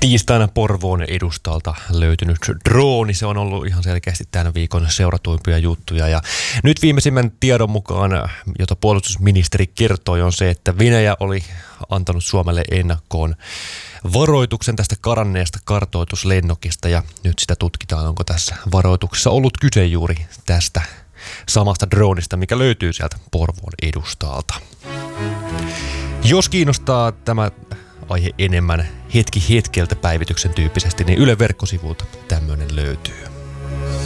Tiistaina Porvoon edustalta löytynyt drooni, se on ollut ihan selkeästi tämän viikon seuratuimpia juttuja. Ja nyt viimeisimmän tiedon mukaan, jota puolustusministeri kertoi, on se, että Venäjä oli antanut Suomelle ennakkoon varoituksen tästä karanneesta kartoituslennokista. Ja nyt sitä tutkitaan, onko tässä varoituksessa ollut kyse juuri tästä samasta droonista, mikä löytyy sieltä Porvoon edustalta. Jos kiinnostaa tämä aihe enemmän hetki hetkeltä päivityksen tyyppisesti, niin Ylen verkkosivuilta tämmöinen löytyy.